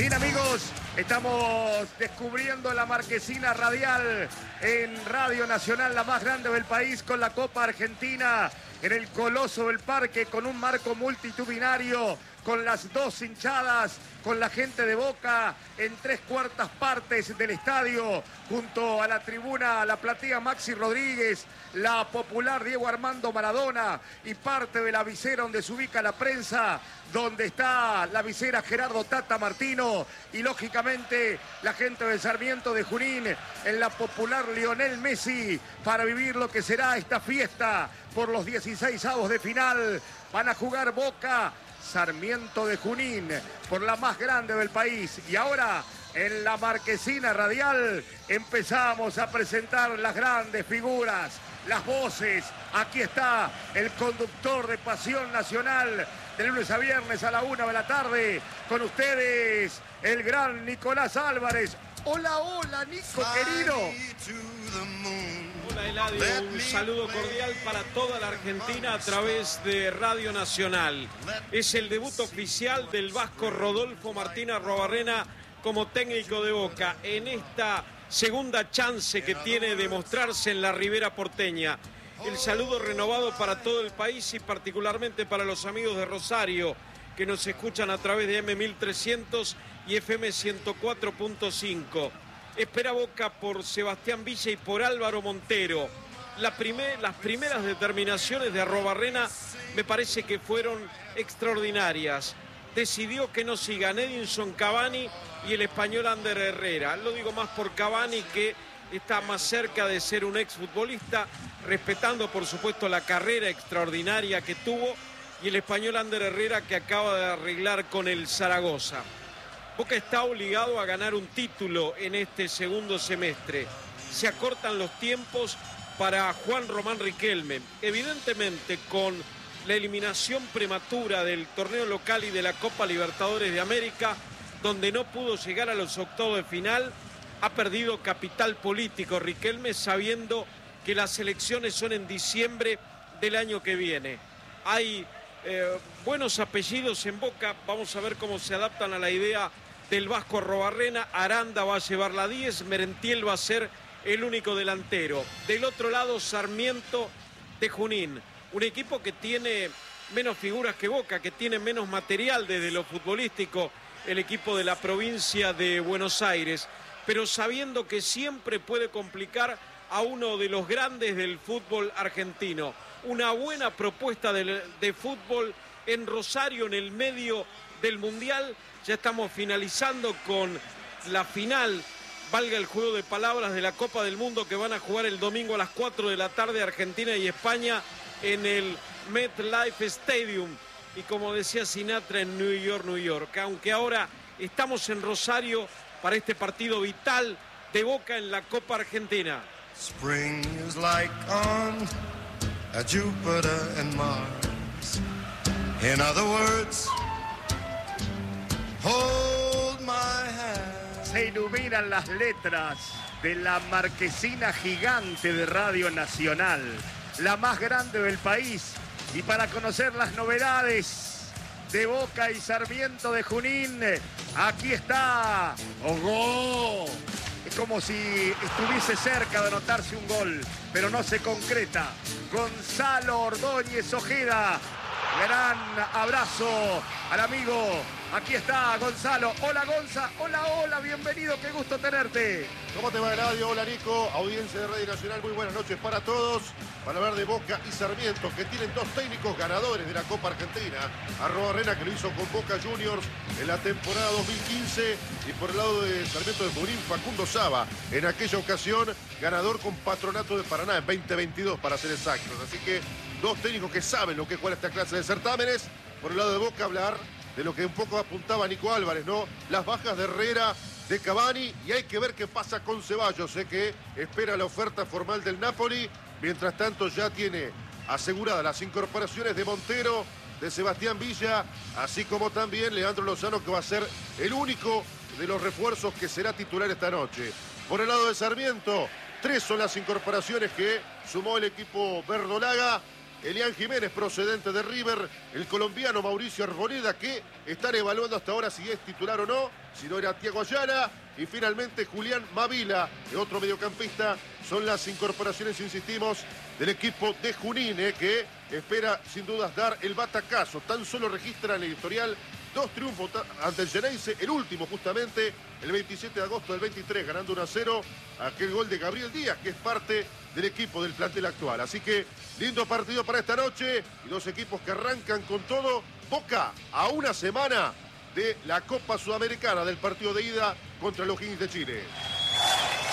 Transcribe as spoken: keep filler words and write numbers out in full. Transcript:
Bien, amigos, estamos descubriendo la marquesina radial en Radio Nacional, la más grande del país, con la Copa Argentina en el Coloso del Parque, con un marco multitudinario, con las dos hinchadas, con la gente de Boca en tres cuartas partes del estadio, junto a la tribuna, la platea Maxi Rodríguez, la popular Diego Armando Maradona y parte de la visera donde se ubica la prensa, donde está la visera Gerardo Tata Martino y lógicamente la gente de Sarmiento de Junín en la popular Lionel Messi para vivir lo que será esta fiesta por los dieciséis avos de final. Van a jugar Boca, Sarmiento de Junín, por la más grande del país. Y ahora, en la marquesina radial, empezamos a presentar las grandes figuras, las voces. Aquí está el conductor de Pasión Nacional, de lunes a viernes a la una de la tarde. Con ustedes, el gran Nicolás Álvarez. Hola, hola, Nico, querido. Hola, Eladio, un saludo cordial para toda la Argentina a través de Radio Nacional. Es el debut oficial del vasco Rodolfo Martínez Arruabarrena como técnico de Boca en esta segunda chance que tiene de mostrarse en la Ribera porteña. El saludo renovado para todo el país y particularmente para los amigos de Rosario que nos escuchan a través de eme mil trescientos y efe eme ciento cuatro punto cinco. Espera Boca por Sebastián Villa y por Álvaro Montero. La primer, las primeras determinaciones de Arruabarrena me parece que fueron extraordinarias. Decidió que no sigan Edinson Cavani y el español Ander Herrera. Lo digo más por Cavani, que está más cerca de ser un exfutbolista, respetando por supuesto la carrera extraordinaria que tuvo, y el español Ander Herrera, que acaba de arreglar con el Zaragoza. Boca está obligado a ganar un título en este segundo semestre. Se acortan los tiempos para Juan Román Riquelme. Evidentemente, con la eliminación prematura del torneo local y de la Copa Libertadores de América, donde no pudo llegar a los octavos de final, ha perdido capital político Riquelme, sabiendo que las elecciones son en diciembre del año que viene. Hay eh, buenos apellidos en Boca, vamos a ver cómo se adaptan a la idea del vasco Arruabarrena. Aranda va a llevar la diez, Merentiel va a ser el único delantero. Del otro lado, Sarmiento de Junín, un equipo que tiene menos figuras que Boca, que tiene menos material desde lo futbolístico, el equipo de la provincia de Buenos Aires, pero sabiendo que siempre puede complicar a uno de los grandes del fútbol argentino. Una buena propuesta de, de fútbol en Rosario, en el medio del Mundial. Ya estamos finalizando con la final, valga el juego de palabras, de la Copa del Mundo, que van a jugar el domingo a las cuatro de la tarde Argentina y España en el MetLife Stadium. Y como decía Sinatra, en New York, New York. Aunque ahora estamos en Rosario para este partido vital de Boca en la Copa Argentina. Spring is like on a Jupiter and Mars. In other words, hold my hand. Se iluminan las letras de la marquesina gigante de Radio Nacional, la más grande del país. Y para conocer las novedades de Boca y Sarmiento de Junín, aquí está Ogo. Es como si estuviese cerca de anotarse un gol, pero no se concreta. Gonzalo Ordóñez Ojeda. Gran abrazo al amigo. Aquí está Gonzalo. Hola, Gonza. Hola, hola, bienvenido. Qué gusto tenerte. ¿Cómo te va, Eladio? Hola, Nico. Audiencia de Radio Nacional, muy buenas noches para todos. Para hablar de Boca y Sarmiento, que tienen dos técnicos ganadores de la Copa Argentina. Arruabarrena, que lo hizo con Boca Juniors en la temporada dos mil quince. Y por el lado de Sarmiento de Junín, Facundo Saba. En aquella ocasión, ganador con Patronato de Paraná en veinte veintidós, para ser exactos. Así que dos técnicos que saben lo que es jugar esta clase de certámenes. Por el lado de Boca, hablar de lo que un poco apuntaba Nico Álvarez, ¿no? Las bajas de Herrera, de Cavani, y hay que ver qué pasa con Ceballos, sé que espera la oferta formal del Napoli. Mientras tanto, ya tiene aseguradas las incorporaciones de Montero, de Sebastián Villa, así como también Leandro Lozano, que va a ser el único de los refuerzos que será titular esta noche. Por el lado de Sarmiento, tres son las incorporaciones que sumó el equipo verdolaga. Elian Jiménez, procedente de River, el colombiano Mauricio Arboleda, que están evaluando hasta ahora si es titular o no, si no era Thiago Ayala, y finalmente Julián Mavila, otro mediocampista. Son las incorporaciones, insistimos, del equipo de Junín, eh, que espera sin dudas dar el batacazo. Tan solo registra en el historial dos triunfos ante el Geneise, el último justamente el veintisiete de agosto del veintitrés, ganando uno a cero, aquel gol de Gabriel Díaz, que es parte del equipo del plantel actual. Así que lindo partido para esta noche y dos equipos que arrancan con todo. Boca a una semana de la Copa Sudamericana, del partido de ida contra los O'Higgins de Chile.